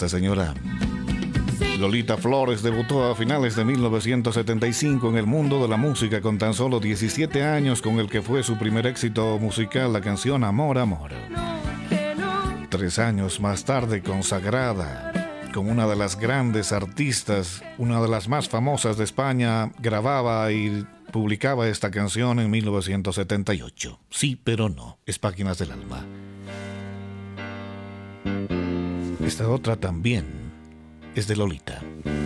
esta señora. Lolita Flores debutó a finales de 1975 en el mundo de la música con tan solo 17 años, con el que fue su primer éxito musical, la canción Amor, Amor. 3 años más tarde, consagrada como una de las grandes artistas, una de las más famosas de España, grababa y publicaba esta canción en 1978. Sí, pero no, es Páginas del Alma. Esta otra también es de Lolita.